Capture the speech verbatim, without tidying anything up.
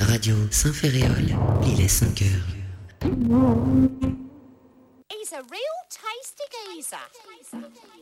Radio Saint-Ferréol, l'île est son cœur. He's a real tasty geezer.